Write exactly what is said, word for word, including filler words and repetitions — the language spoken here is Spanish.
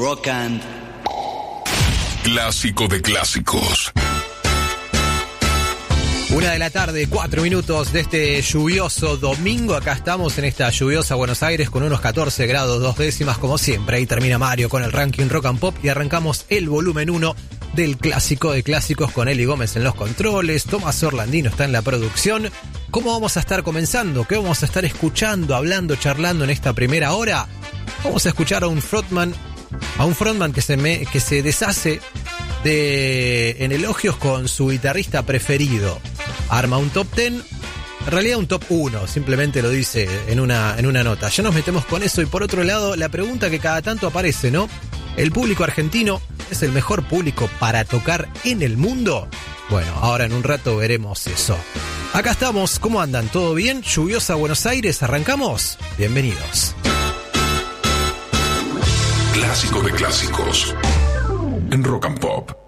rock and... Clásico de clásicos. Una de la tarde, cuatro minutos de este lluvioso domingo. Acá estamos en esta lluviosa Buenos Aires con unos catorce grados, dos décimas como siempre. Ahí termina Mario con el ranking Rock and Pop y arrancamos el volumen uno del Clásico de Clásicos con Eli Gómez en los controles. Tomás Orlandino está en la producción. ¿Cómo vamos a estar comenzando? ¿Qué vamos a estar escuchando, hablando, charlando en esta primera hora? Vamos a escuchar a un frontman, a un frontman que se, me, que se deshace de, en elogios con su guitarrista preferido. Arma un top diez, en realidad un top uno, simplemente lo dice en una, en una nota. Ya nos metemos con eso y por otro lado la pregunta que cada tanto aparece, ¿no? ¿El público argentino es el mejor público para tocar en el mundo? Bueno, ahora en un rato veremos eso. Acá estamos, ¿cómo andan? ¿Todo bien? Lluviosa Buenos Aires, ¿arrancamos? Bienvenidos. Clásico de clásicos en Rock and Pop.